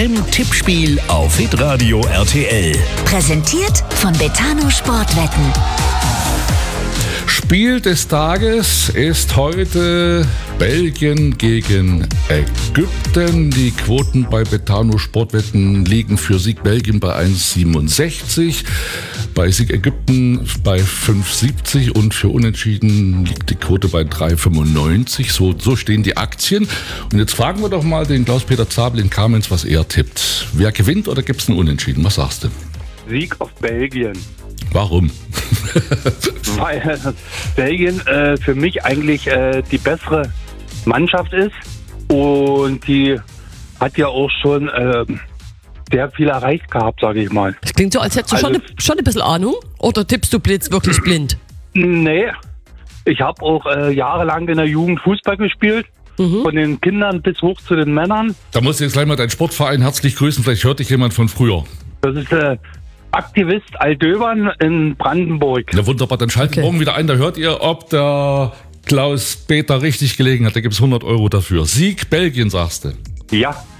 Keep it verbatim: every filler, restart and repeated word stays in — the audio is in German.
M-Tippspiel auf Hitradio R T L. Präsentiert von Betano Sportwetten. Spiel des Tages ist heute Belgien gegen Ägypten. Die Quoten bei Betano Sportwetten liegen für Sieg Belgien bei eins Komma siebenundsechzig, bei Sieg Ägypten bei fünf Komma siebzig und für Unentschieden liegt die Quote bei drei Komma fünfundneunzig. So, so stehen die Aktien. Und jetzt fragen wir doch mal den Klaus-Peter Zabel in Kamenz, was er tippt. Wer gewinnt oder gibt es einen Unentschieden? Was sagst du? Sieg auf Belgien. Warum? Weil Belgien äh, für mich eigentlich äh, die bessere Mannschaft ist und die hat ja auch schon äh, sehr viel erreicht gehabt, sage ich mal. Das klingt so, als hättest du Also, schon, eine, schon ein bisschen Ahnung. Oder tippst du blitz wirklich blind? Nee, ich habe auch äh, jahrelang in der Jugend Fußball gespielt. Mhm. Von den Kindern bis hoch zu den Männern. Da musst du jetzt gleich mal deinen Sportverein herzlich grüßen. Vielleicht hört dich jemand von früher. Das ist äh, Aktivist Aldöbern in Brandenburg. Na wunderbar, dann schaltet Okay. morgen wieder ein. Da hört ihr, ob der Klaus-Peter richtig gelegen hat. Da gibt es hundert Euro dafür. Sieg Belgien, sagst du. Ja.